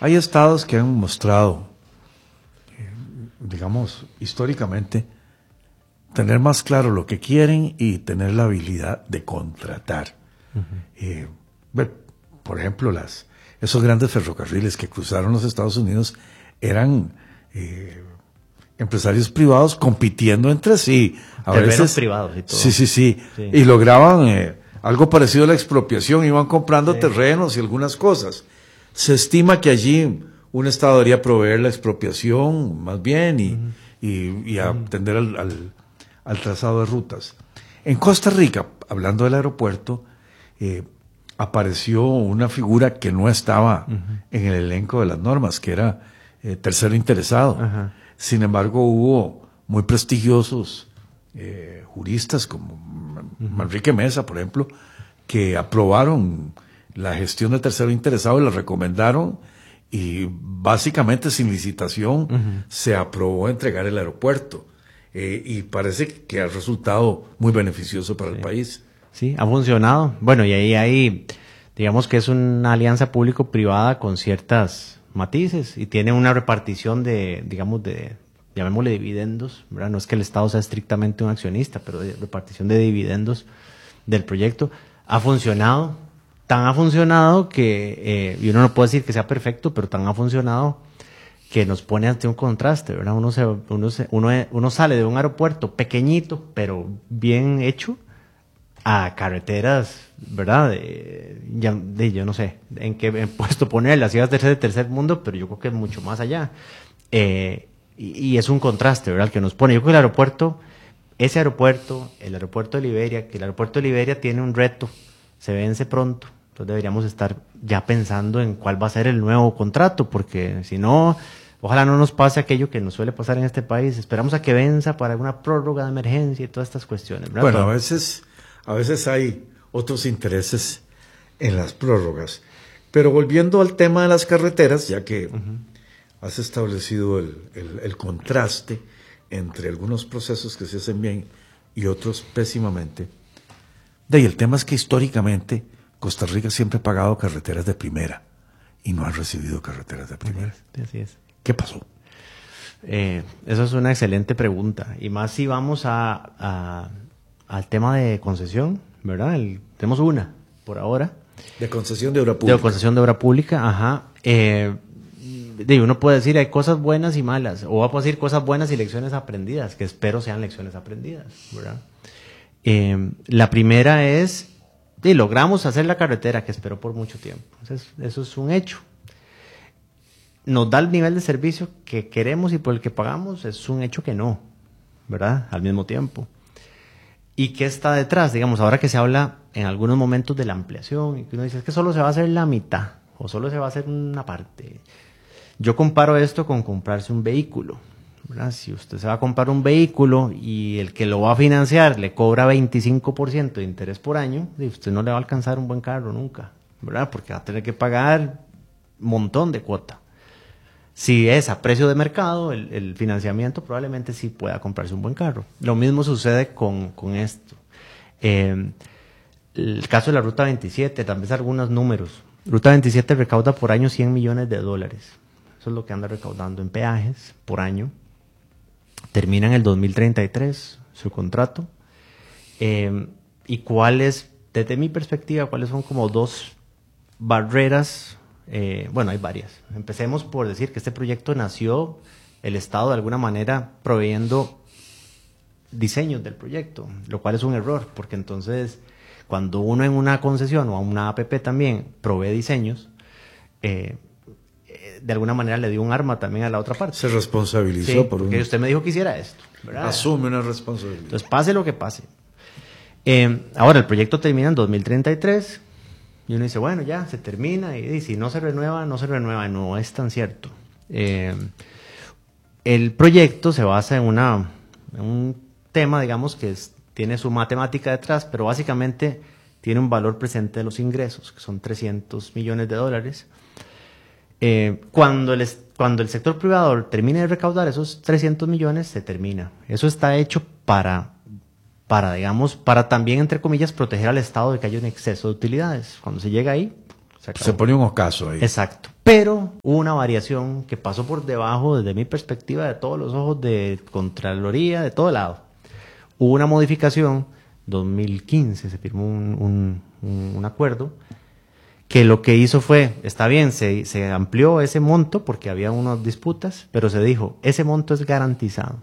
Hay estados que han mostrado, digamos, históricamente, tener más claro lo que quieren y tener la habilidad de contratar. Bueno, por ejemplo, esos grandes ferrocarriles que cruzaron los Estados Unidos eran empresarios privados compitiendo entre sí. A veces privados y todo. Sí. Y lograban algo parecido a la expropiación, iban comprando terrenos y algunas cosas. Se estima que allí un Estado debería proveer la expropiación más bien y atender al trazado de rutas. En Costa Rica, hablando del aeropuerto, apareció una figura que no estaba en el elenco de las normas, que era tercero interesado. Ajá. Sin embargo, hubo muy prestigiosos juristas como Manrique Mesa, por ejemplo, que aprobaron la gestión de tercero interesado y la recomendaron, y básicamente sin licitación se aprobó entregar el aeropuerto. Y parece que ha resultado muy beneficioso para el país. Sí, ha funcionado. Bueno, y ahí hay, digamos que es una alianza público-privada con ciertas matices y tiene una repartición de, digamos, llamémosle dividendos, ¿verdad? No es que el Estado sea estrictamente un accionista, pero de repartición de dividendos del proyecto. Ha funcionado, tan ha funcionado que, y uno no puede decir que sea perfecto, pero tan ha funcionado que nos pone ante un contraste, ¿verdad? Uno sale de un aeropuerto pequeñito, pero bien hecho, a carreteras, ¿verdad? Yo no sé en qué puesto ponerlas, ibas a ser de tercer mundo, pero yo creo que es mucho más allá. Y es un contraste, ¿verdad? El que nos pone. Yo creo que el aeropuerto de Liberia, que el aeropuerto de Liberia tiene un reto, se vence pronto, entonces deberíamos estar ya pensando en cuál va a ser el nuevo contrato, porque si no, ojalá no nos pase aquello que nos suele pasar en este país, esperamos a que venza para alguna prórroga de emergencia y todas estas cuestiones, ¿verdad? Bueno, a veces hay otros intereses en las prórrogas. Pero volviendo al tema de las carreteras, ya que has establecido el contraste entre algunos procesos que se hacen bien y otros pésimamente, y el tema es que históricamente Costa Rica siempre ha pagado carreteras de primera y no ha recibido carreteras de primera. Así es. ¿Qué pasó? Eso es una excelente pregunta, y más si vamos al tema de concesión, ¿verdad? Tenemos una, por ahora. De concesión de obra pública. De concesión de obra pública, ajá. Uno puede decir hay cosas buenas y malas, o va a decir cosas buenas y lecciones aprendidas, que espero sean lecciones aprendidas, ¿verdad? La primera es, logramos hacer la carretera que esperó por mucho tiempo. Eso es un hecho. Nos da el nivel de servicio que queremos y por el que pagamos, es un hecho que no, ¿verdad? Al mismo tiempo. ¿Y qué está detrás? Digamos, ahora que se habla en algunos momentos de la ampliación, y que uno dice, es que solo se va a hacer la mitad, o solo se va a hacer una parte. Yo comparo esto con comprarse un vehículo, ¿verdad? Si usted se va a comprar un vehículo y el que lo va a financiar le cobra 25% de interés por año, usted no le va a alcanzar un buen carro nunca, ¿verdad? Porque va a tener que pagar un montón de cuota. Si es a precio de mercado, el financiamiento probablemente sí pueda comprarse un buen carro. Lo mismo sucede con esto. El caso de la Ruta 27, tal vez algunos números. Ruta 27 recauda por año $100 millones. Eso es lo que anda recaudando en peajes por año. Termina en el 2033 su contrato. ¿Y cuáles, desde mi perspectiva, cuáles son como dos barreras? Bueno, hay varias. Empecemos por decir que este proyecto nació el Estado de alguna manera proveyendo diseños del proyecto, lo cual es un error, porque entonces cuando uno en una concesión o a una APP también provee diseños, de alguna manera le dio un arma también a la otra parte. Se responsabilizó por porque usted me dijo que hiciera esto, ¿verdad? Asume una responsabilidad. Entonces, pase lo que pase. Ahora, el proyecto termina en 2033 y uno dice, bueno, ya, se termina y si no se renueva, no se renueva. No es tan cierto. El proyecto se basa en un tema, digamos, que tiene su matemática detrás, pero básicamente tiene un valor presente de los ingresos, que son $300 millones. Cuando el sector privado termine de recaudar esos 300 millones, se termina. Eso está hecho para también, entre comillas, proteger al Estado de que haya un exceso de utilidades. Cuando se llega ahí, Se pone un ocaso ahí. Exacto. Pero hubo una variación que pasó por debajo, desde mi perspectiva, de todos los ojos de Contraloría, de todo lado. Hubo una modificación, 2015 se firmó un acuerdo, que lo que hizo fue, está bien, se amplió ese monto porque había unas disputas, pero se dijo, ese monto es garantizado.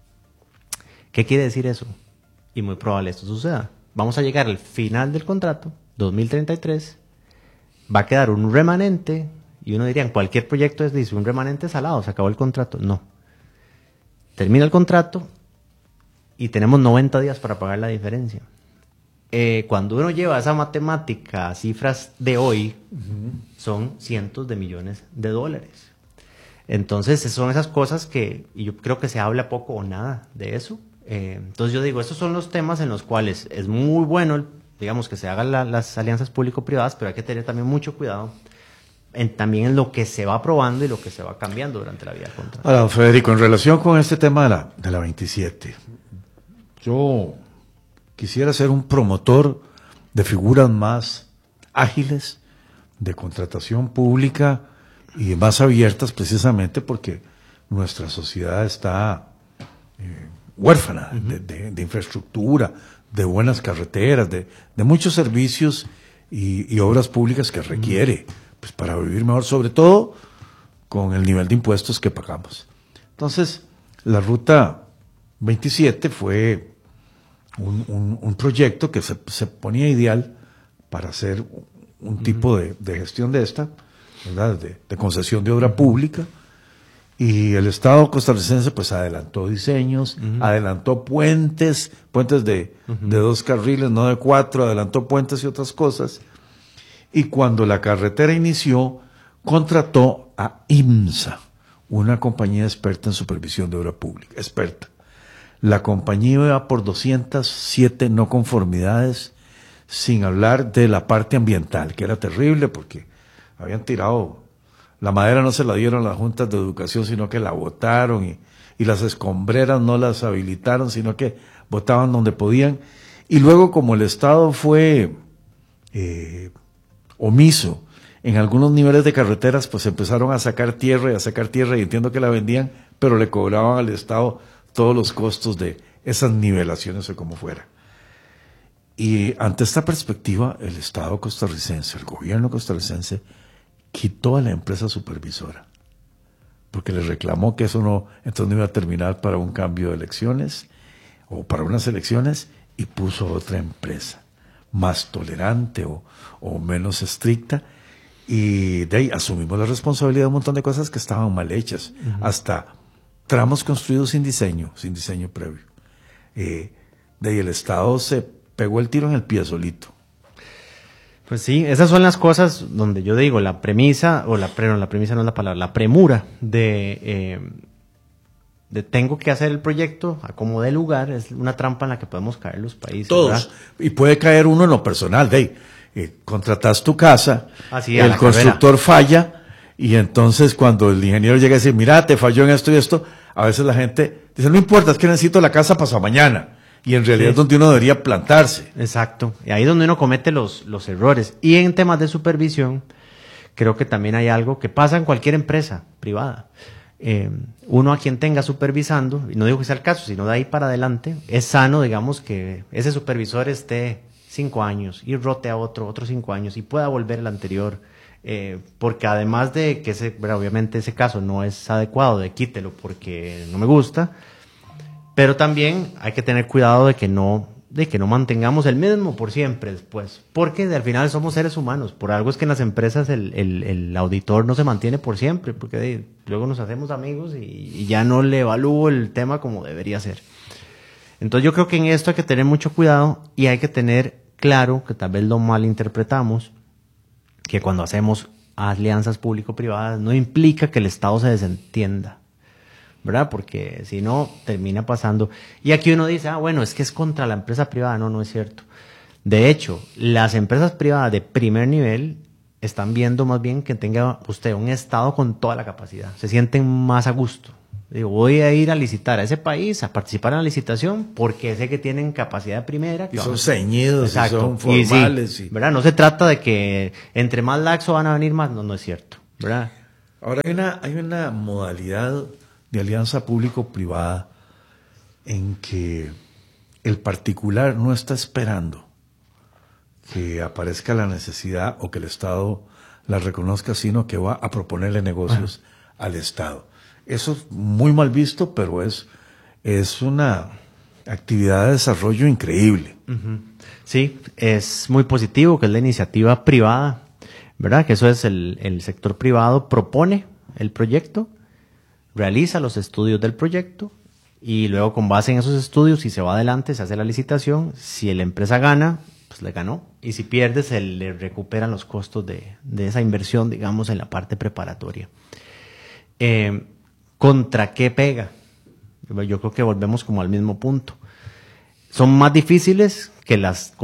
¿Qué quiere decir eso? Y muy probable esto suceda. Vamos a llegar al final del contrato, 2033, va a quedar un remanente, y uno diría, en cualquier proyecto dice, un remanente salado, se acabó el contrato. No. Termina el contrato y tenemos 90 días para pagar la diferencia. Cuando uno lleva esa matemática a cifras de hoy, son cientos de millones de dólares. Entonces, son esas cosas que, y yo creo que se habla poco o nada de eso. Entonces yo digo, estos son los temas en los cuales es muy bueno, digamos, que se hagan las alianzas público-privadas, pero hay que tener también mucho cuidado también en lo que se va aprobando y lo que se va cambiando durante la vida del contrato. Ahora, Federico, en relación con este tema de la 27, yo quisiera ser un promotor de figuras más ágiles, de contratación pública y más abiertas, precisamente porque nuestra sociedad está huérfana de infraestructura, de buenas carreteras, de muchos servicios y obras públicas que requiere pues, para vivir mejor, sobre todo con el nivel de impuestos que pagamos. Entonces, la Ruta 27 fue un proyecto que se ponía ideal para hacer un tipo de gestión de esta, ¿verdad? De concesión de obra pública. Y el Estado costarricense pues adelantó diseños, adelantó puentes de 2 carriles, no de 4, adelantó puentes y otras cosas. Y cuando la carretera inició, contrató a IMSA, una compañía experta en supervisión de obra pública, experta. La compañía iba por 207 no conformidades, sin hablar de la parte ambiental, que era terrible porque habían tirado... La madera no se la dieron a las juntas de educación, sino que la botaron y las escombreras no las habilitaron, sino que botaban donde podían. Y luego, como el Estado fue omiso en algunos niveles de carreteras, pues empezaron a sacar tierra y entiendo que la vendían, pero le cobraban al Estado todos los costos de esas nivelaciones o como fuera. Y ante esta perspectiva, el Estado costarricense, el gobierno costarricense, quitó a la empresa supervisora, porque le reclamó que eso entonces no iba a terminar para un cambio de elecciones, o para unas elecciones, y puso otra empresa, más tolerante o menos estricta, y de ahí asumimos la responsabilidad de un montón de cosas que estaban mal hechas, hasta tramos construidos sin diseño previo. De ahí el Estado se pegó el tiro en el pie solito. Pues sí, esas son las cosas donde yo digo, la premisa, la premisa no es la palabra, la premura de tengo que hacer el proyecto a como dé lugar, es una trampa en la que podemos caer los países. Todos, ¿verdad? Y puede caer uno en lo personal, contratas tu casa, el constructor falla, y entonces cuando el ingeniero llega a decir, mira, te falló en esto y esto, a veces la gente dice, no importa, es que necesito la casa pasado mañana. Y en realidad es donde uno debería plantarse. Exacto. Y ahí es donde uno comete los errores. Y en temas de supervisión, creo que también hay algo que pasa en cualquier empresa privada. Uno a quien tenga supervisando, y no digo que sea el caso, sino de ahí para adelante, es sano, digamos, que ese supervisor esté 5 años y rote a otros 5 años y pueda volver el anterior. Porque además de que obviamente ese caso no es adecuado, de quítelo porque no me gusta, pero también hay que tener cuidado de que no mantengamos el mismo por siempre después, porque al final somos seres humanos. Por algo es que en las empresas el auditor no se mantiene por siempre, porque luego nos hacemos amigos y ya no le evalúo el tema como debería ser. Entonces yo creo que en esto hay que tener mucho cuidado y hay que tener claro, que tal vez lo malinterpretamos, que cuando hacemos alianzas público-privadas no implica que el Estado se desentienda, ¿verdad? Porque si no, termina pasando. Y aquí uno dice, bueno, es que es contra la empresa privada. No, no es cierto. De hecho, las empresas privadas de primer nivel están viendo más bien que tenga usted un Estado con toda la capacidad. Se sienten más a gusto, Digo, voy a ir a licitar a ese país, a participar en la licitación, porque sé que tienen capacidad de primera. Y son ceñidos, exacto, y son formales. Sí, ¿verdad? No se trata de que entre más laxo van a venir más, no es cierto, ¿verdad? Ahora hay una modalidad de alianza público-privada en que el particular no está esperando que aparezca la necesidad o que el Estado la reconozca, sino que va a proponerle negocios al Estado. Eso es muy mal visto, pero es una actividad de desarrollo increíble. Sí, es muy positivo que es la iniciativa privada, ¿verdad? Que eso es el sector privado propone el proyecto, realiza los estudios del proyecto y luego con base en esos estudios, si se va adelante, se hace la licitación. Si la empresa gana, pues le ganó. Y si pierde, se le recuperan los costos de esa inversión, digamos, en la parte preparatoria. ¿Contra qué pega? Yo creo que volvemos como al mismo punto. Son más difíciles que las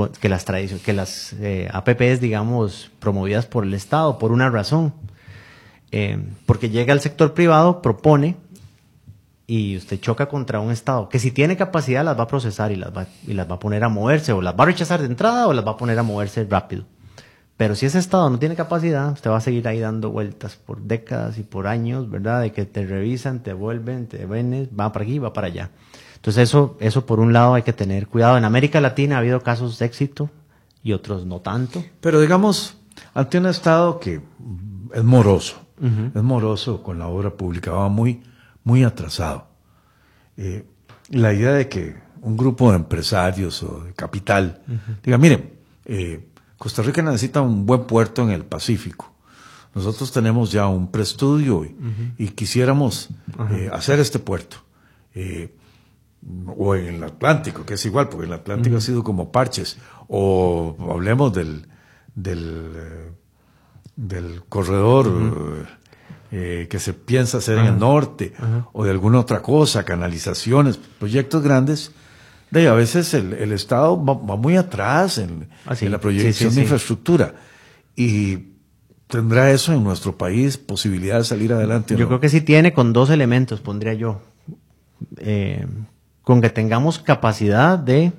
APPs, digamos, promovidas por el Estado, por una razón. Porque llega el sector privado, propone, y usted choca contra un Estado que si tiene capacidad las va a procesar y las va a poner a moverse, o las va a rechazar de entrada o las va a poner a moverse rápido. Pero si ese Estado no tiene capacidad, usted va a seguir ahí dando vueltas por décadas y por años, ¿verdad? De que te revisan, te vuelven, te ven, va para aquí, va para allá. Entonces eso por un lado hay que tener cuidado. En América Latina ha habido casos de éxito y otros no tanto. Pero digamos, ante un Estado que es moroso, es moroso con la obra pública, va muy, muy atrasado. La idea de que un grupo de empresarios o de capital diga, miren, Costa Rica necesita un buen puerto en el Pacífico. Nosotros tenemos ya un preestudio y quisiéramos hacer este puerto. O en el Atlántico, que es igual, porque el Atlántico ha sido como parches. O hablemos del corredor que se piensa hacer en el norte, o de alguna otra cosa, canalizaciones, proyectos grandes. A veces el Estado va muy atrás en la proyección de infraestructura. Y ¿tendrá eso en nuestro país posibilidad de salir adelante? Yo creo que sí tiene, con dos elementos, pondría yo. Con que tengamos capacidad de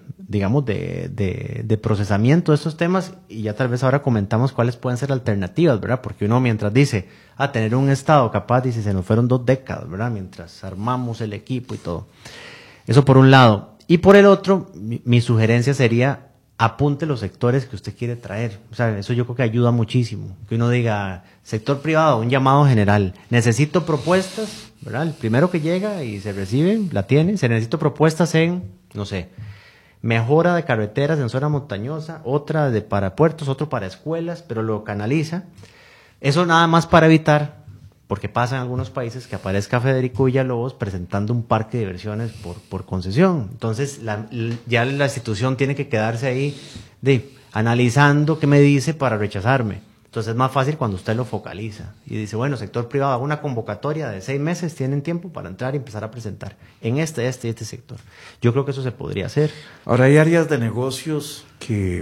procesamiento de estos temas, y ya tal vez ahora comentamos cuáles pueden ser alternativas, ¿verdad? Porque uno mientras dice, tener un Estado capaz, dice, se nos fueron 2 décadas, ¿verdad? Mientras armamos el equipo y todo. Eso por un lado. Y por el otro, mi sugerencia sería, apunte los sectores que usted quiere traer. O sea, eso yo creo que ayuda muchísimo. Que uno diga, sector privado, un llamado general. Necesito propuestas, ¿verdad? El primero que llega y se recibe, la tiene. Se necesito propuestas en, no sé, mejora de carreteras en zona montañosa, otra para puertos, otro para escuelas, pero lo canaliza. Eso nada más para evitar, porque pasa en algunos países, que aparezca Federico Villalobos presentando un parque de diversiones por concesión. Entonces ya la institución tiene que quedarse ahí analizando qué me dice para rechazarme. Entonces es más fácil cuando usted lo focaliza y dice, bueno, sector privado, hago una convocatoria de 6 meses, tienen tiempo para entrar y empezar a presentar en este sector. Yo creo que eso se podría hacer. Ahora, hay áreas de negocios que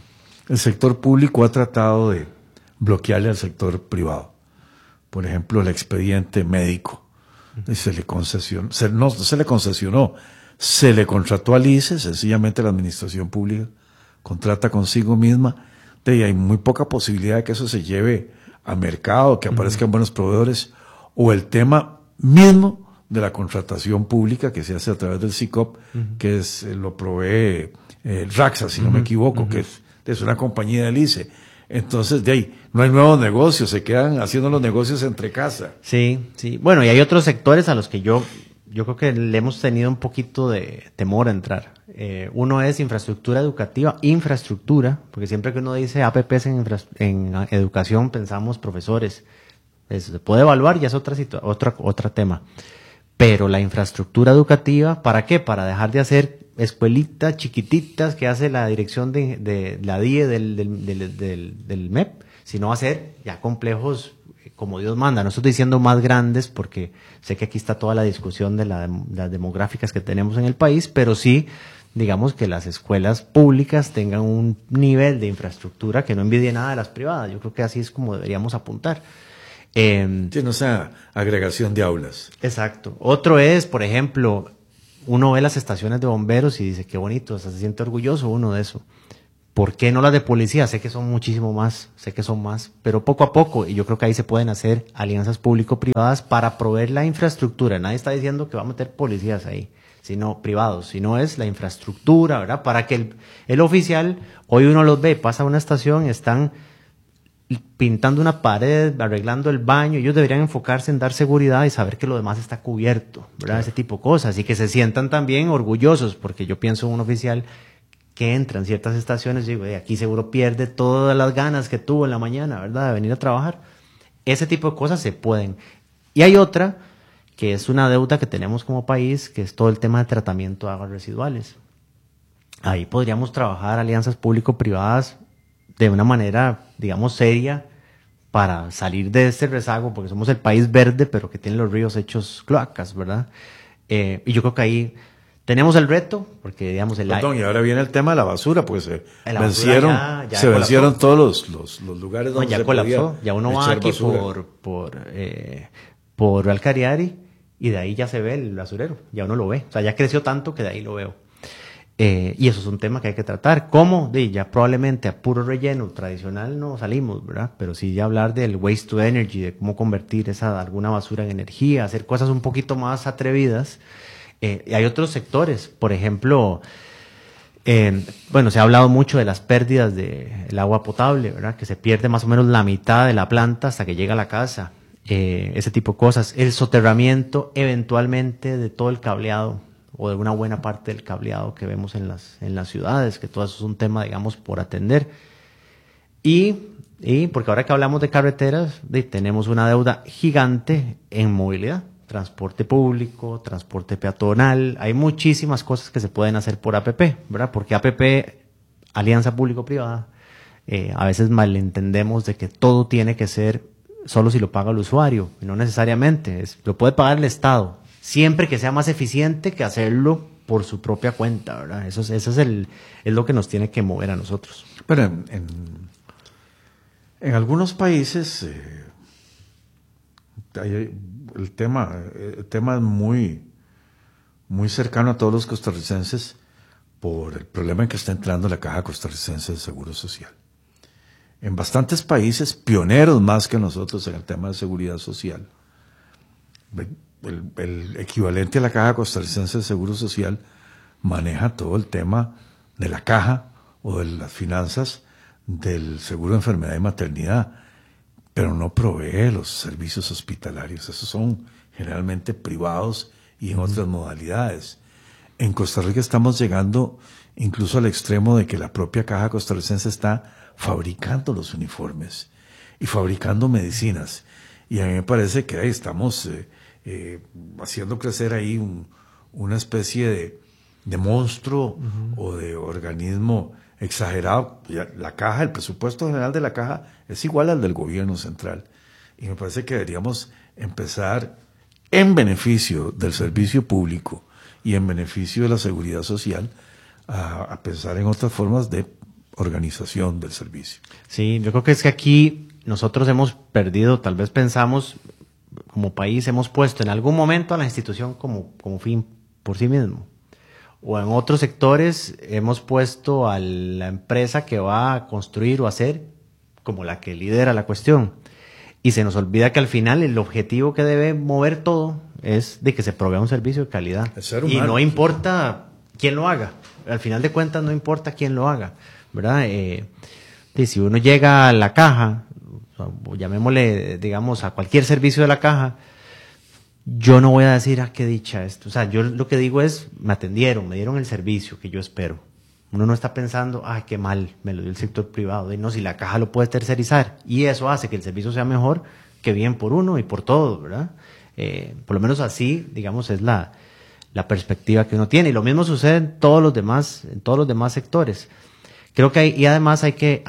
el sector público ha tratado de bloquearle al sector privado. Por ejemplo, el expediente médico. Se le concesionó, no se le concesionó, se le contrató al ICE, sencillamente la administración pública contrata consigo misma, y hay muy poca posibilidad de que eso se lleve a mercado, que aparezcan buenos proveedores, o el tema mismo de la contratación pública que se hace a través del SICOP, que lo provee Raxa, si no me equivoco, que es una compañía del ICE. Entonces, no hay nuevos negocios, se quedan haciendo los negocios entre casa. Sí. Bueno, y hay otros sectores a los que yo creo que le hemos tenido un poquito de temor a entrar. Uno es infraestructura educativa, porque siempre que uno dice APPs en educación pensamos profesores. Eso se puede evaluar, ya es otro tema. Pero la infraestructura educativa, ¿para qué? Para dejar de hacer escuelitas chiquititas que hace la dirección de la DIE del MEP, sino hacer ya complejos como Dios manda. No estoy diciendo más grandes porque sé que aquí está toda la discusión de las demográficas que tenemos en el país, pero sí, digamos, que las escuelas públicas tengan un nivel de infraestructura que no envidie nada de las privadas. Yo creo que así es como deberíamos apuntar. Sí, no sea agregación de aulas. Exacto. Otro es, por ejemplo, uno ve las estaciones de bomberos y dice, qué bonito, o sea, se siente orgulloso uno de eso. ¿Por qué no las de policía? Sé que son muchísimo más, pero poco a poco, y yo creo que ahí se pueden hacer alianzas público-privadas para proveer la infraestructura. Nadie está diciendo que va a meter policías ahí, sino privados, sino es la infraestructura, ¿verdad? Para que el oficial, hoy uno los ve, pasa a una estación, están pintando una pared, arreglando el baño, ellos deberían enfocarse en dar seguridad y saber que lo demás está cubierto, ¿verdad? Claro. Ese tipo de cosas, y que se sientan también orgullosos, porque yo pienso en un oficial que entra en ciertas estaciones y digo, aquí seguro pierde todas las ganas que tuvo en la mañana, ¿verdad? De venir a trabajar. Ese tipo de cosas se pueden. Y hay otra, que es una deuda que tenemos como país, que es todo el tema de tratamiento de aguas residuales. Ahí podríamos trabajar alianzas público-privadas de una manera, digamos, seria para salir de este rezago, porque somos el país verde, pero que tiene los ríos hechos cloacas, ¿verdad? Y yo creo que ahí tenemos el reto, porque digamos y ahora viene el tema de la basura, pues se vencieron todos los lugares donde ya colapsó, ya uno va aquí por Alcariari y de ahí ya se ve el basurero, ya uno lo ve, o sea, ya creció tanto que de ahí lo veo. Y eso es un tema que hay que tratar. ¿Cómo? Ya probablemente a puro relleno tradicional no salimos, ¿verdad? Pero sí ya hablar del waste to energy, de cómo convertir alguna basura en energía, hacer cosas un poquito más atrevidas. Y hay otros sectores, por ejemplo, se ha hablado mucho de las pérdidas del agua potable, ¿verdad? Que se pierde más o menos la mitad de la planta hasta que llega a la casa. Ese tipo de cosas. El soterramiento eventualmente de todo el cableado o de una buena parte del cableado que vemos en las ciudades, que todo eso es un tema, digamos, por atender. Y porque ahora que hablamos de carreteras, tenemos una deuda gigante en movilidad. Transporte público, transporte peatonal, hay muchísimas cosas que se pueden hacer por APP, ¿verdad? Porque APP, alianza público-privada, a veces malentendemos de que todo tiene que ser solo si lo paga el usuario, y no necesariamente, lo puede pagar el Estado, siempre que sea más eficiente que hacerlo por su propia cuenta, ¿verdad? Eso es lo que nos tiene que mover a nosotros. Pero en algunos países el tema es muy cercano a todos los costarricenses por el problema en que está entrando la Caja Costarricense de Seguro Social. En bastantes países, pioneros más que nosotros en el tema de seguridad social, el equivalente a la Caja Costarricense de Seguro Social maneja todo el tema de la caja o de las finanzas del seguro de enfermedad y maternidad, pero no provee los servicios hospitalarios. Esos son generalmente privados y en otras modalidades. En Costa Rica estamos llegando incluso al extremo de que la propia Caja Costarricense está fabricando los uniformes y fabricando medicinas. Y a mí me parece que estamos haciendo crecer ahí una especie de monstruo o de organismo exagerado. La caja, el presupuesto general de la caja es igual al del gobierno central. Y me parece que deberíamos empezar en beneficio del servicio público y en beneficio de la seguridad social a pensar en otras formas de organización del servicio. Sí, yo creo que es que aquí nosotros hemos perdido, tal vez pensamos, como país hemos puesto en algún momento a la institución como fin por sí mismo. O en otros sectores hemos puesto a la empresa que va a construir o hacer como la que lidera la cuestión. Y se nos olvida que al final el objetivo que debe mover todo es de que se provea un servicio de calidad. Y no importa quién lo haga. Al final de cuentas no importa quién lo haga, ¿verdad? Si uno llega a la caja, o llamémosle, digamos, a cualquier servicio de la caja, yo no voy a decir, qué dicha esto. O sea, yo lo que digo es, me dieron el servicio que yo espero. Uno no está pensando, qué mal, me lo dio el sector privado. Y no, si la caja lo puede tercerizar. Y eso hace que el servicio sea mejor, que bien por uno y por todos, ¿verdad? Por lo menos así, digamos, es la perspectiva que uno tiene. Y lo mismo sucede en todos los demás sectores. Creo que y además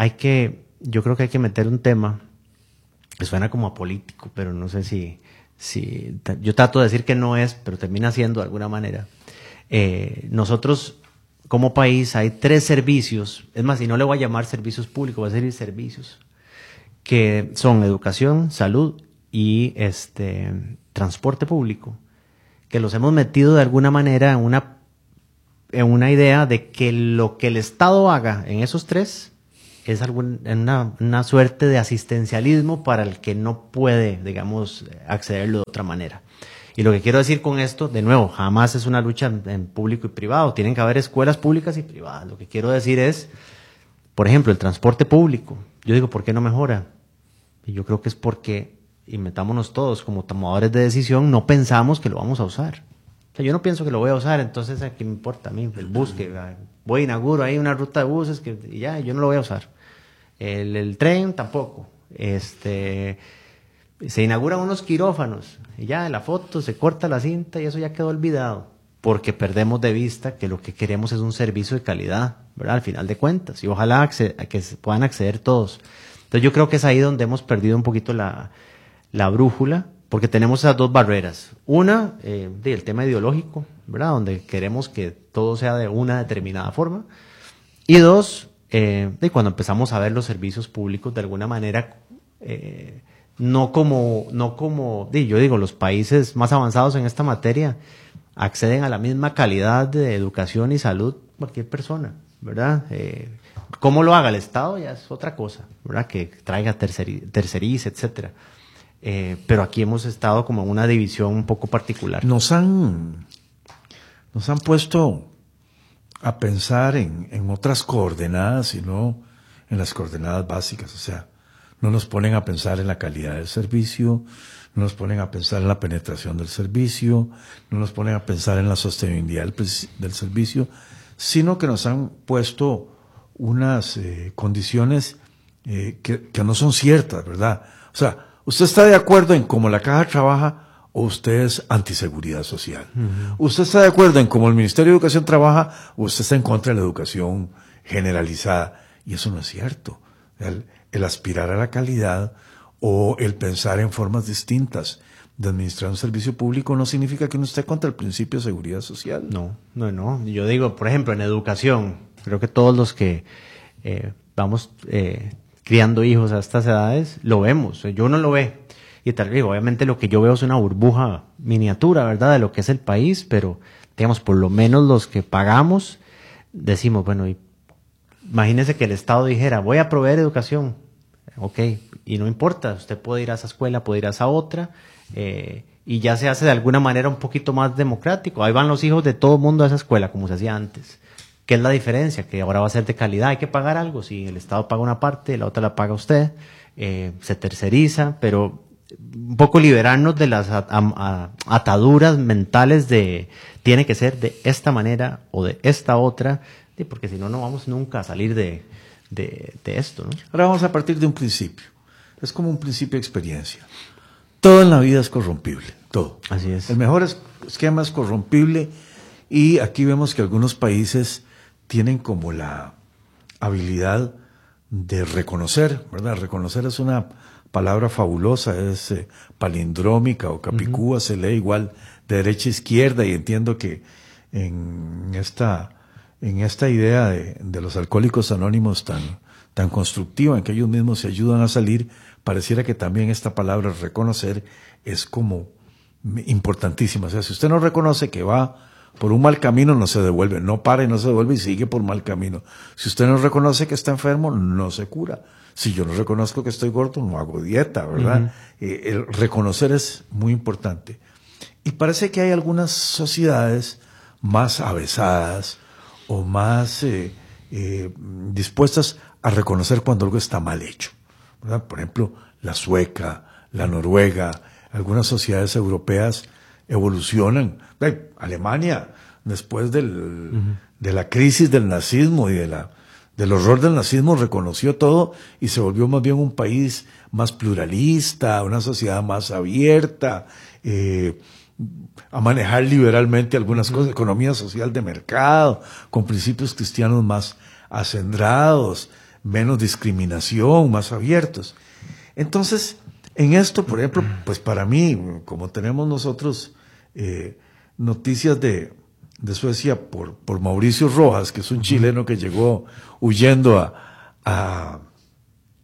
yo creo que hay que meter un tema que suena como a político, pero no sé si yo trato de decir que no es, pero termina siendo de alguna manera. Nosotros, como país, hay 3 servicios, es más, y no le voy a llamar servicios públicos, voy a decir servicios, que son educación, salud y transporte público, que los hemos metido de alguna manera en una idea de que lo que el Estado haga en esos tres es una suerte de asistencialismo para el que no puede, digamos, accederlo de otra manera. Y lo que quiero decir con esto, de nuevo, jamás es una lucha en público y privado. Tienen que haber escuelas públicas y privadas. Lo que quiero decir es, por ejemplo, el transporte público. Yo digo, ¿por qué no mejora? Y yo creo que es porque, y metámonos todos como tomadores de decisión, no pensamos que lo vamos a usar. O sea, yo no pienso que lo voy a usar, entonces ¿a qué me importa a mí? El bus, que voy a inauguro ahí una ruta de buses y ya, yo no lo voy a usar. El tren tampoco. Se inauguran unos quirófanos y ya la foto, se corta la cinta y eso ya quedó olvidado, porque perdemos de vista que lo que queremos es un servicio de calidad, ¿verdad? Al final de cuentas, y ojalá que puedan acceder todos. Entonces yo creo que es ahí donde hemos perdido un poquito la brújula, porque tenemos esas dos barreras. Una, el tema ideológico, ¿verdad? Donde queremos que todo sea de una determinada forma. Y dos, cuando empezamos a ver los servicios públicos de alguna manera, no como, yo digo, los países más avanzados en esta materia acceden a la misma calidad de educación y salud cualquier persona, ¿verdad? Cómo lo haga el Estado ya es otra cosa, ¿verdad? Que traiga terceriza, etcétera. Pero aquí hemos estado como en una división un poco particular. Nos han puesto a pensar en otras coordenadas y no en las coordenadas básicas. O sea, no nos ponen a pensar en la calidad del servicio, no nos ponen a pensar en la penetración del servicio, no nos ponen a pensar en la sostenibilidad del servicio, sino que nos han puesto unas condiciones que no son ciertas, ¿verdad? O sea, ¿usted está de acuerdo en cómo la Caja trabaja o usted es antiseguridad social? Uh-huh. ¿Usted está de acuerdo en cómo el Ministerio de Educación trabaja o usted está en contra de la educación generalizada? Y eso no es cierto. El aspirar a la calidad o el pensar en formas distintas de administrar un servicio público no significa que uno esté contra el principio de seguridad social. No. Yo digo, por ejemplo, en educación, creo que todos los que vamos criando hijos a estas edades, lo vemos. Yo no lo ve. Y tal vez, obviamente, lo que yo veo es una burbuja miniatura, ¿verdad?, de lo que es el país, pero, digamos, por lo menos los que pagamos, decimos, bueno, imagínese que el Estado dijera, voy a proveer educación. Ok, y no importa, usted puede ir a esa escuela, puede ir a esa otra, y ya se hace de alguna manera un poquito más democrático. Ahí van los hijos de todo el mundo a esa escuela, como se hacía antes. ¿Qué es la diferencia? Que ahora va a ser de calidad, hay que pagar algo. Si el Estado paga una parte, la otra la paga usted, se terceriza, pero un poco liberarnos de las ataduras mentales de tiene que ser de esta manera o de esta otra, porque si no, no vamos nunca a salir de esto, ¿no? Ahora vamos a partir de un principio. Es como un principio de experiencia. Todo en la vida es corrompible, todo. Así es. El mejor esquema es corrompible y aquí vemos que algunos países tienen como la habilidad de reconocer, ¿verdad? Reconocer es una palabra fabulosa, es palindrómica o capicúa, se lee igual de derecha a izquierda y entiendo que en esta idea de los alcohólicos anónimos tan constructiva, en que ellos mismos se ayudan a salir, pareciera que también esta palabra reconocer es como importantísima. O sea, si usted no reconoce que va por un mal camino, no se devuelve, no para y no se devuelve y sigue por mal camino. Si usted no reconoce que está enfermo, no se cura. Si yo no reconozco que estoy gordo, no hago dieta, ¿verdad? El reconocer es muy importante. Y parece que hay algunas sociedades más avesadas o más dispuestas a reconocer cuando algo está mal hecho, ¿verdad? Por ejemplo, la sueca, la noruega, algunas sociedades europeas evolucionan. Alemania, después de la crisis del nazismo y del horror del nazismo, reconoció todo y se volvió más bien un país más pluralista, una sociedad más abierta, a manejar liberalmente algunas cosas, economía social de mercado, con principios cristianos más acendrados, menos discriminación, más abiertos. Entonces, en esto, por ejemplo, pues para mí, como tenemos nosotros noticias de Suecia por Mauricio Rojas, que es un chileno que llegó huyendo a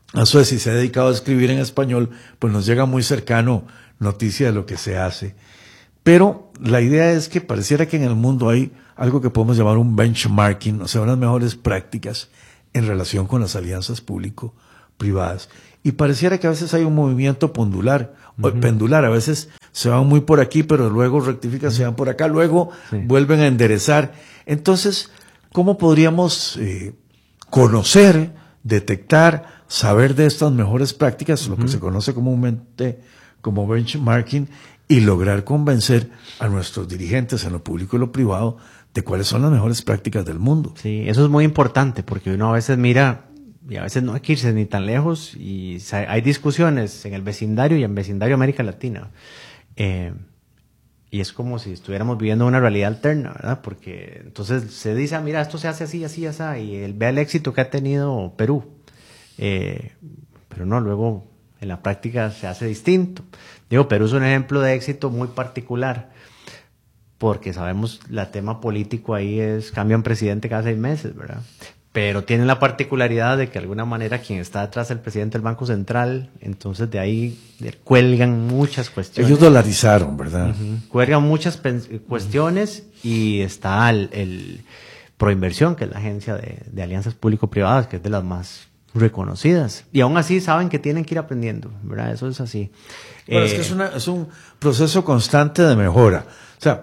a Suecia y se ha dedicado a escribir en español, pues nos llega muy cercano noticia de lo que se hace. Pero la idea es que pareciera que en el mundo hay algo que podemos llamar un benchmarking, o sea, unas mejores prácticas en relación con las alianzas público-privadas. Y pareciera que a veces hay un movimiento pendular, a veces se van muy por aquí, pero luego rectifican, se van por acá, luego vuelven a enderezar. Entonces, ¿cómo podríamos conocer, detectar, saber de estas mejores prácticas, lo que se conoce comúnmente como benchmarking, y lograr convencer a nuestros dirigentes en lo público y lo privado de cuáles son las mejores prácticas del mundo? Sí, eso es muy importante porque uno a veces mira, y a veces no hay que irse ni tan lejos, y hay discusiones en el vecindario y en vecindario América Latina. Y es como si estuviéramos viviendo una realidad alterna, ¿verdad? Porque entonces se dice, mira, esto se hace así, así, así, y él ve el éxito que ha tenido Perú. Pero no, luego en la práctica se hace distinto. Digo, Perú es un ejemplo de éxito muy particular, porque sabemos la tema político ahí es, cambian presidente cada 6 meses, ¿verdad? Pero tienen la particularidad de que de alguna manera quien está detrás del presidente del Banco Central, entonces de ahí cuelgan muchas cuestiones. Ellos dolarizaron, ¿verdad? Cuelgan muchas cuestiones, y está el Proinversión, que es la agencia de alianzas público-privadas, que es de las más reconocidas. Y aún así saben que tienen que ir aprendiendo, ¿verdad? Eso es así. Bueno, es que es un proceso constante de mejora. O sea,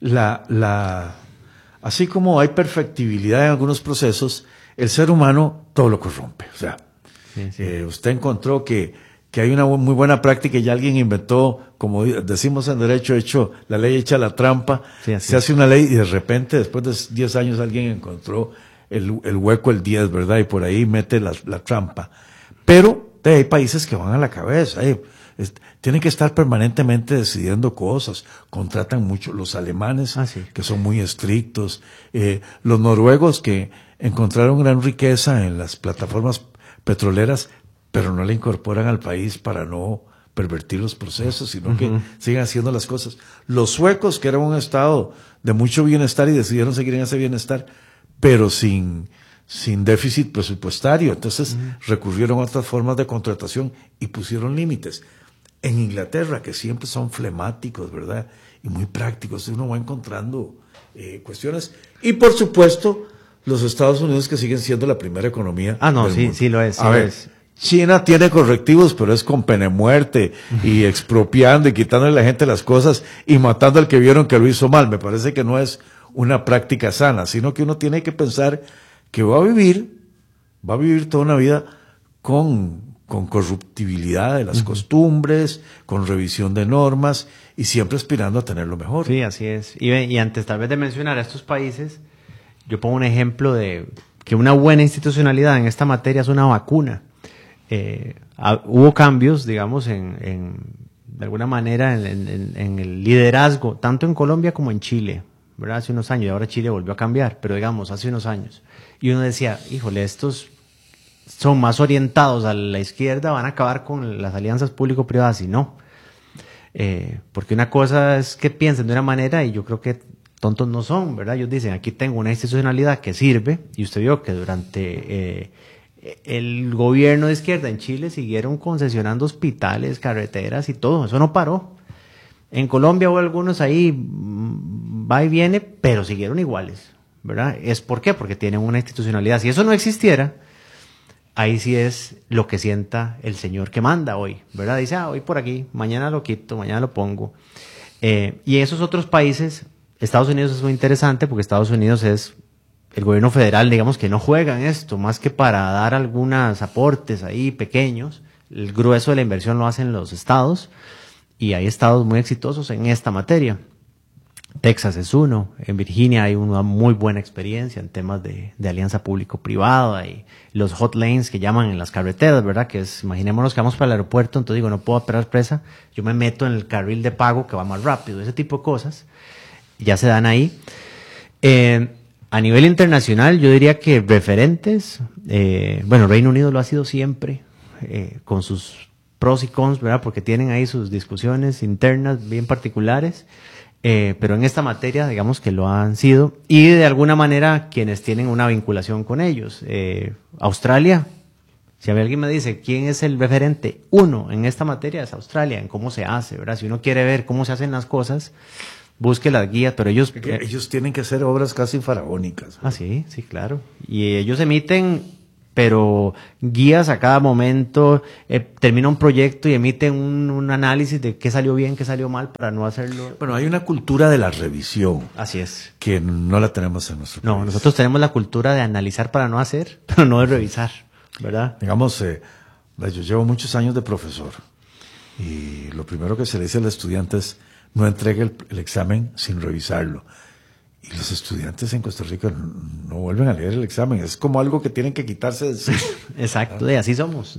así como hay perfectibilidad en algunos procesos, el ser humano todo lo corrompe. O sea, usted encontró que hay una muy buena práctica y alguien inventó, como decimos en derecho, la ley hecha la trampa. Se hace una ley y de repente, después de 10 años, alguien encontró el hueco, el 10, ¿verdad? Y por ahí mete la trampa. Pero hay países que van a la cabeza. Tienen que estar permanentemente decidiendo cosas. Contratan mucho los alemanes, que son muy estrictos. Los noruegos, que encontraron gran riqueza en las plataformas petroleras, pero no la incorporan al país para no pervertir los procesos, sino que siguen haciendo las cosas. Los suecos, que eran un estado de mucho bienestar y decidieron seguir en ese bienestar, pero sin déficit presupuestario. Entonces recurrieron a otras formas de contratación y pusieron límites. En Inglaterra, que siempre son flemáticos, ¿verdad? Y muy prácticos, uno va encontrando cuestiones. Y por supuesto, los Estados Unidos, que siguen siendo la primera economía del mundo. Sí lo es. A ver, China tiene correctivos, pero es con pena de muerte y expropiando y quitándole a la gente las cosas y matando al que vieron que lo hizo mal. Me parece que no es una práctica sana, sino que uno tiene que pensar que va a vivir toda una vida con corruptibilidad de las costumbres, con revisión de normas y siempre aspirando a tener lo mejor. Sí, así es. Y antes tal vez de mencionar a estos países, yo pongo un ejemplo de que una buena institucionalidad en esta materia es una vacuna. Hubo cambios, digamos, de alguna manera en el liderazgo, tanto en Colombia como en Chile, ¿verdad? Hace unos años, y ahora Chile volvió a cambiar, pero digamos, hace unos años. Y uno decía, híjole, estos son más orientados a la izquierda, van a acabar con las alianzas público-privadas, y no. Porque una cosa es que piensen de una manera, y yo creo que tontos no son, ¿verdad? Ellos dicen, aquí tengo una institucionalidad que sirve, y usted vio que durante el gobierno de izquierda en Chile siguieron concesionando hospitales, carreteras y todo, eso no paró. En Colombia hubo algunos ahí, va y viene, pero siguieron iguales, ¿verdad? ¿Por qué? Porque tienen una institucionalidad. Si eso no existiera, ahí sí es lo que sienta el señor que manda hoy, ¿verdad? Dice, hoy por aquí, mañana lo quito, mañana lo pongo. Y esos otros países, Estados Unidos es muy interesante porque Estados Unidos es el gobierno federal, digamos, que no juega en esto, más que para dar algunos aportes ahí pequeños. El grueso de la inversión lo hacen los estados, y hay estados muy exitosos en esta materia. Texas es uno, en Virginia hay una muy buena experiencia en temas de alianza público-privada, y los hot lanes que llaman en las carreteras, ¿verdad? Que es, imaginémonos que vamos para el aeropuerto, entonces digo, no puedo esperar presa, yo me meto en el carril de pago que va más rápido, ese tipo de cosas ya se dan ahí. A nivel internacional, yo diría que referentes, Reino Unido lo ha sido siempre, con sus pros y cons, ¿verdad? Porque tienen ahí sus discusiones internas bien particulares, pero en esta materia, digamos que lo han sido, y de alguna manera quienes tienen una vinculación con ellos. Australia Si alguien me dice quién es el referente uno en esta materia, es Australia, en cómo se hace, ¿verdad? Si uno quiere ver cómo se hacen las cosas, busque las guías, pero ellos... ellos tienen que hacer obras casi faraónicas. Ah, sí, claro. Y ellos emiten, pero guías a cada momento, termina un proyecto y emiten un análisis de qué salió bien, qué salió mal, para no hacerlo... Bueno, hay una cultura de la revisión. Así es. Que no la tenemos en nuestro país. No, nosotros tenemos la cultura de analizar para no hacer, pero no de revisar, ¿verdad? Digamos, yo llevo muchos años de profesor y lo primero que se le dice al estudiante es no entregue el examen sin revisarlo. Y los estudiantes en Costa Rica no vuelven a leer el examen. Es como algo que tienen que quitarse de sí. Exacto, y así somos.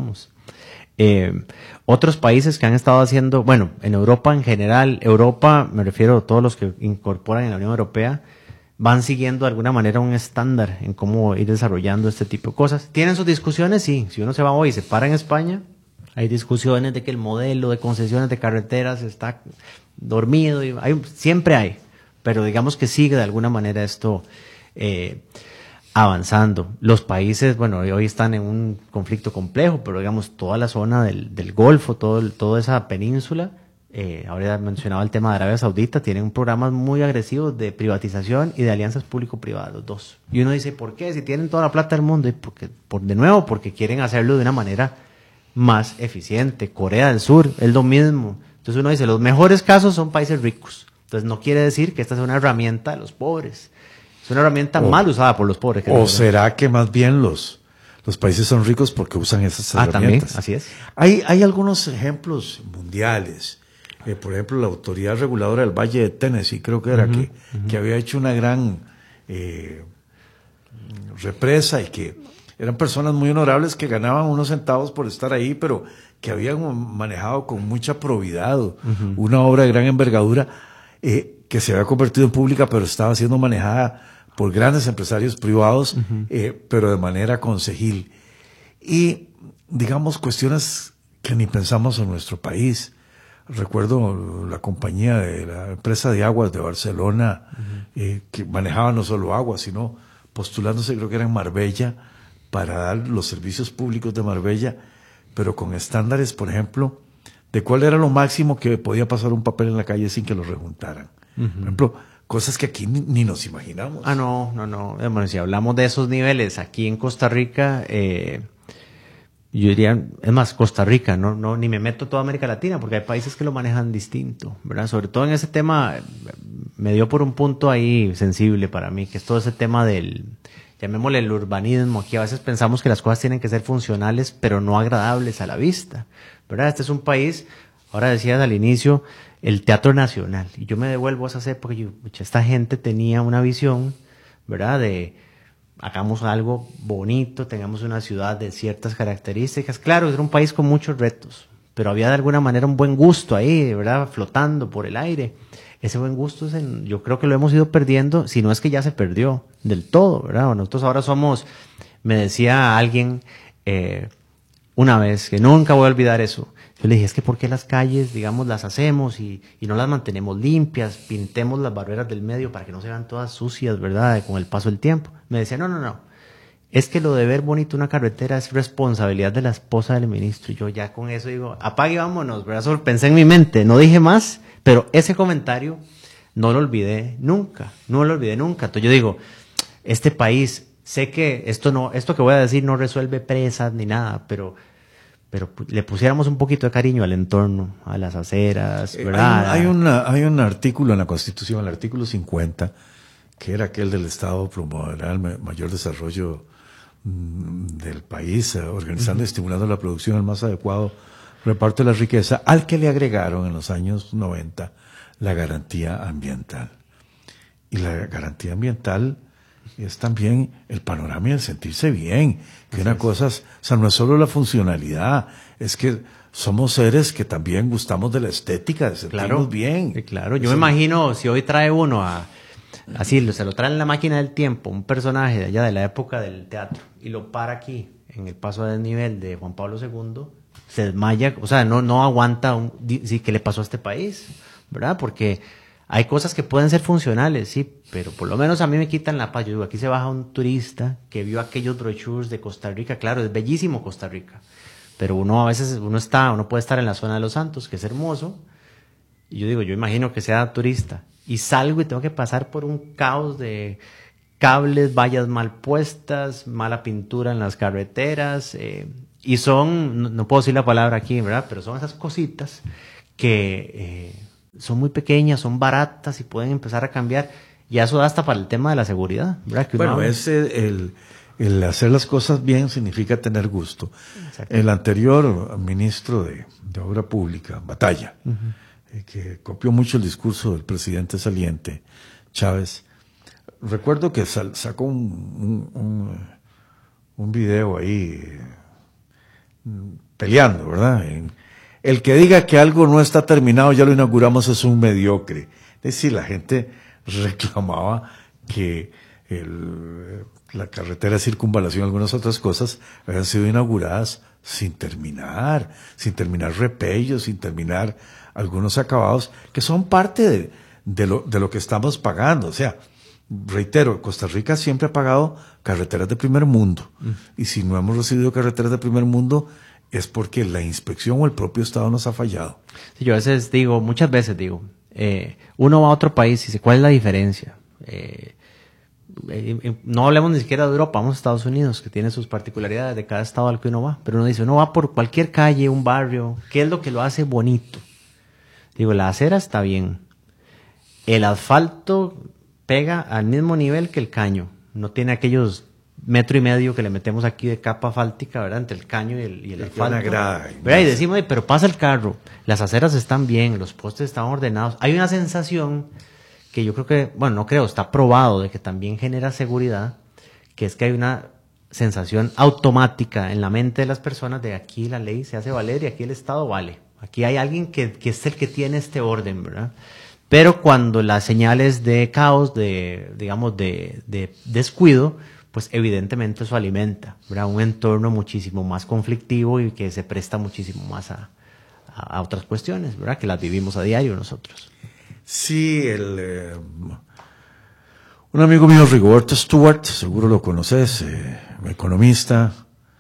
Otros países que han estado haciendo, bueno, en Europa en general, Europa, me refiero a todos los que incorporan en la Unión Europea, van siguiendo de alguna manera un estándar en cómo ir desarrollando este tipo de cosas. ¿Tienen sus discusiones? Sí. Si uno se va hoy y se para en España, hay discusiones de que el modelo de concesiones de carreteras está dormido. Siempre hay. Pero digamos que sigue de alguna manera esto avanzando. Los países, bueno, hoy están en un conflicto complejo, pero digamos toda la zona del Golfo, toda esa península, ahora mencionaba el tema de Arabia Saudita, tienen programas muy agresivos de privatización y de alianzas público-privadas, los dos. Y uno dice, ¿por qué? Si tienen toda la plata del mundo, y porque quieren hacerlo de una manera más eficiente. Corea del Sur es lo mismo. Entonces uno dice, los mejores casos son países ricos. Entonces no quiere decir que esta sea una herramienta de los pobres. Es una herramienta mal usada por los pobres. ¿O será que más bien los países son ricos porque usan esas herramientas? También, así es. Hay algunos ejemplos mundiales. Por ejemplo, la Autoridad Reguladora del Valle de Tennessee, creo que era, que había hecho una gran represa y que eran personas muy honorables que ganaban unos centavos por estar ahí, pero que habían manejado con mucha probidad una obra de gran envergadura que se había convertido en pública, pero estaba siendo manejada por grandes empresarios privados, pero de manera concejil. Y, digamos, cuestiones que ni pensamos en nuestro país. Recuerdo la compañía de la empresa de aguas de Barcelona, que manejaba no solo aguas, sino postulándose, creo que era en Marbella, para dar los servicios públicos de Marbella, pero con estándares, por ejemplo, de cuál era lo máximo que podía pasar un papel en la calle sin que lo rejuntaran. Por ejemplo, cosas que aquí ni nos imaginamos. No. Bueno, si hablamos de esos niveles aquí en Costa Rica, yo diría, es más, Costa Rica, no ni me meto toda América Latina, porque hay países que lo manejan distinto, ¿verdad? Sobre todo en ese tema, me dio por un punto ahí sensible para mí, que es todo ese tema llamémosle el urbanismo. Aquí a veces pensamos que las cosas tienen que ser funcionales, pero no agradables a la vista, ¿verdad? Este es un país, ahora decías al inicio, el Teatro Nacional, y yo me devuelvo a esas épocas, esta gente tenía una visión, ¿verdad? De hagamos algo bonito, tengamos una ciudad de ciertas características. Claro, era un país con muchos retos, pero había de alguna manera un buen gusto ahí, ¿verdad? Flotando por el aire. Ese buen gusto yo creo que lo hemos ido perdiendo, si no es que ya se perdió del todo, ¿verdad? Nosotros ahora me decía alguien una vez, que nunca voy a olvidar eso. Yo le dije, es que ¿por qué las calles, digamos, las hacemos y no las mantenemos limpias? Pintemos las barreras del medio para que no se vean todas sucias, ¿verdad? Con el paso del tiempo. Me decía, no. Es que lo de ver bonito una carretera es responsabilidad de la esposa del ministro. Y yo ya con eso digo, apague y vámonos, ¿verdad? Solo pensé en mi mente, no dije más, pero ese comentario no lo olvidé nunca. Entonces yo digo, este país, sé que esto que voy a decir no resuelve presas ni nada, pero le pusiéramos un poquito de cariño al entorno, a las aceras, ¿verdad? Hay un artículo en la Constitución, el artículo 50, que era aquel del Estado promoverá el mayor desarrollo del país, organizando y estimulando la producción al más adecuado reparto de la riqueza, al que le agregaron en los años 90 la garantía ambiental. Y la garantía ambiental es también el panorama y el sentirse bien, que una cosa, o sea, no es solo la funcionalidad, es que somos seres que también gustamos de la estética, de sentirnos bien. Claro, yo me imagino si hoy trae uno se lo trae en la máquina del tiempo, un personaje de allá de la época del teatro, y lo para aquí, en el paso a desnivel de Juan Pablo II, se desmaya, o sea, no aguanta ¿qué le pasó a este país? ¿Verdad? Porque Hay cosas que pueden ser funcionales, sí, pero por lo menos a mí me quitan la paz. Yo digo, aquí se baja un turista que vio aquellos brochures de Costa Rica. Claro, es bellísimo Costa Rica, pero uno a veces, uno puede estar en la zona de Los Santos, que es hermoso, y yo digo, yo imagino que sea turista, y salgo y tengo que pasar por un caos de cables, vallas mal puestas, mala pintura en las carreteras, y son, no puedo decir la palabra aquí, ¿verdad? Pero son esas cositas que son muy pequeñas, son baratas y pueden empezar a cambiar. Y eso da hasta para el tema de la seguridad, ¿verdad? Que bueno, el hacer las cosas bien significa tener gusto. Exacto. El anterior ministro de Obra Pública, Batalla, que copió mucho el discurso del presidente saliente, Chávez, recuerdo que sacó un video ahí peleando, ¿verdad? El que diga que algo no está terminado, ya lo inauguramos, es un mediocre. Es decir, la gente reclamaba que la carretera de circunvalación y algunas otras cosas habían sido inauguradas sin terminar repellos, sin terminar algunos acabados que son parte de lo que estamos pagando. O sea, reitero, Costa Rica siempre ha pagado carreteras de primer mundo. Y si no hemos recibido carreteras de primer mundo es porque la inspección o el propio Estado nos ha fallado. Sí, yo muchas veces digo, uno va a otro país y dice, ¿cuál es la diferencia? No hablemos ni siquiera de Europa, vamos a Estados Unidos, que tiene sus particularidades de cada estado al que uno va, pero uno dice, uno va por cualquier calle, un barrio, ¿qué es lo que lo hace bonito? Digo, la acera está bien, el asfalto pega al mismo nivel que el caño, no tiene aquellos 1.5 metros que le metemos aquí de capa asfáltica, ¿verdad? Entre el caño y el asfalto. ¿Verdad? Y decimos, pero pasa el carro, las aceras están bien, los postes están ordenados, hay una sensación que yo creo que, bueno, no creo, está probado de que también genera seguridad, que es que hay una sensación automática en la mente de las personas de aquí la ley se hace valer y aquí el Estado vale. Aquí hay alguien que es el que tiene este orden, ¿verdad? Pero cuando las señales de caos, de descuido, pues evidentemente eso alimenta, ¿verdad? Un entorno muchísimo más conflictivo y que se presta muchísimo más a otras cuestiones, ¿verdad? Que las vivimos a diario nosotros. Sí, un amigo mío, Rigoberto Stewart, seguro lo conoces, economista,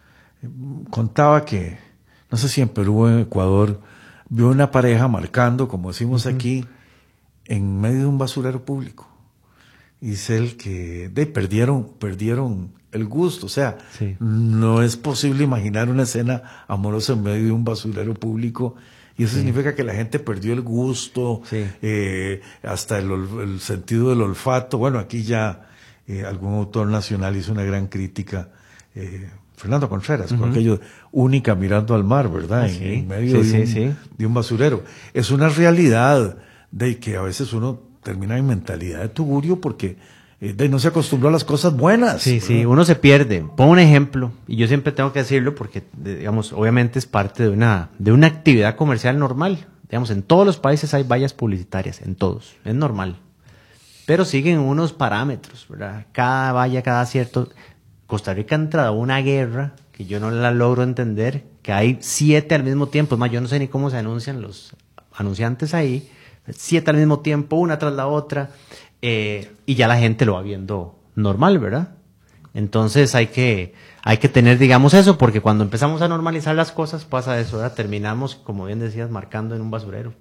contaba que, no sé si en Perú o en Ecuador, vio una pareja marcando, como decimos aquí, en medio de un basurero público. Y dice él que perdieron el gusto, o sea, sí. No es posible imaginar una escena amorosa en medio de un basurero público. Y eso significa que la gente perdió el gusto, hasta el sentido del olfato. Bueno, aquí ya algún autor nacional hizo una gran crítica, Fernando Contreras, con aquello única mirando al mar, ¿verdad? En medio de un basurero. Es una realidad de que a veces uno termina en mentalidad de tugurio porque no se acostumbró a las cosas buenas. Sí, ¿verdad? Sí, uno se pierde. Pongo un ejemplo, y yo siempre tengo que decirlo porque, digamos, obviamente es parte de una actividad comercial normal. Digamos, en todos los países hay vallas publicitarias, en todos, es normal. Pero siguen unos parámetros, ¿verdad? Cada valla, cada cierto... Costa Rica ha entrado a una guerra que yo no la logro entender, que hay 7 al mismo tiempo. Es más, yo no sé ni cómo se anuncian los anunciantes ahí. 7 al mismo tiempo, una tras la otra, y ya la gente lo va viendo normal, ¿verdad? Entonces hay que tener, digamos, eso, porque cuando empezamos a normalizar las cosas pasa eso, ¿verdad? Terminamos, como bien decías, marcando en un basurero,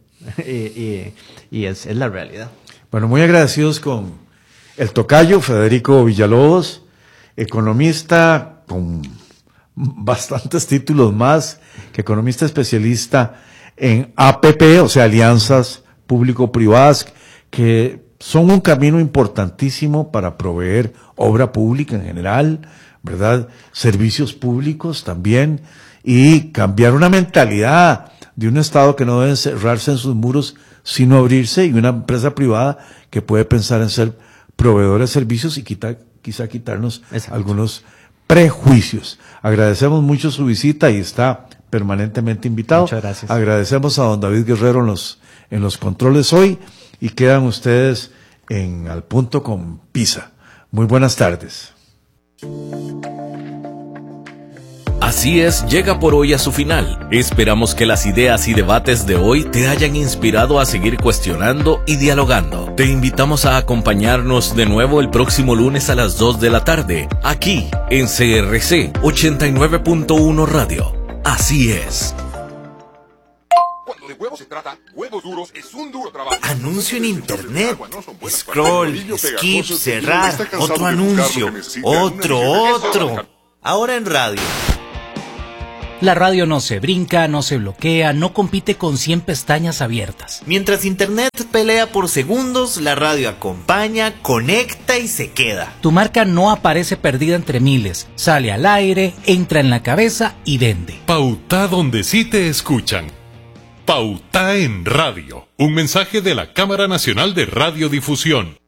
y es la realidad. Bueno, muy agradecidos con el tocayo Federico Villalobos, economista con bastantes títulos más que economista especialista en APP, o sea, alianzas público-privadas, que son un camino importantísimo para proveer obra pública en general, ¿verdad? Servicios públicos también, y cambiar una mentalidad de un Estado que no debe cerrarse en sus muros, sino abrirse, y una empresa privada que puede pensar en ser proveedora de servicios y quizá quitarnos algunos prejuicios. Agradecemos mucho su visita y está permanentemente invitado. Muchas gracias. Agradecemos a don David Guerrero en los controles hoy, y quedan ustedes en Al Punto con Pisa. Muy buenas tardes. Así es, llega por hoy a su final. Esperamos que las ideas y debates de hoy te hayan inspirado a seguir cuestionando y dialogando. Te invitamos a acompañarnos de nuevo el próximo lunes a las 2 de la tarde, aquí en CRC 89.1 Radio. Así es. Cuando de huevos se trata, Huevos Duros es un duro trabajo. Anuncio en internet. Scroll, skip, cerrar. Otro anuncio. Otro. Ahora en radio. La radio no se brinca, no se bloquea, no compite con 100 pestañas abiertas. Mientras internet pelea por segundos, la radio acompaña, conecta y se queda. Tu marca no aparece perdida entre miles, sale al aire, entra en la cabeza y vende. Pauta donde sí te escuchan. Pauta en radio. Un mensaje de la Cámara Nacional de Radiodifusión.